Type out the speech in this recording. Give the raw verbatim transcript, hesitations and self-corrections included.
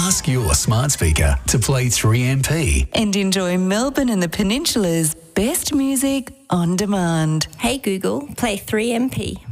Ask your smart speaker to play three M P. And enjoy Melbourne and the Peninsula's best music on demand. Hey Google, play three M P.